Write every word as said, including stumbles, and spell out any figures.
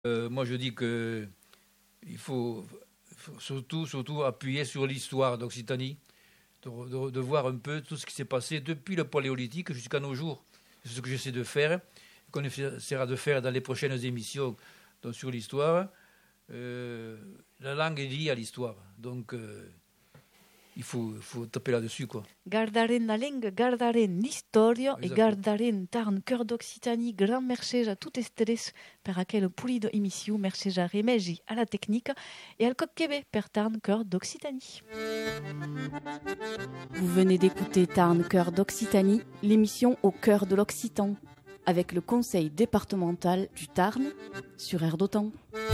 Euh, moi, je dis que il faut, faut surtout, surtout appuyer sur l'histoire d'Occitanie, de, de, de voir un peu tout ce qui s'est passé depuis le Paléolithique jusqu'à nos jours. C'est ce que j'essaie de faire, qu'on essaiera de faire dans les prochaines émissions donc, sur l'histoire. Euh, la langue est liée à l'histoire, donc euh, il faut, faut taper là-dessus, quoi. Gardaren la langue, gardaren l'historia e gardaren tarn cœur d'Occitanie, grand merci à toutes esteres per aquel pulido émission, merci à Remegi à la technique et al coquebe per tarn cœur d'Occitanie. Vous venez d'écouter Tarn cœur d'Occitanie, l'émission au cœur de l'Occitan, avec le conseil départemental du Tarn sur Air d'Otan.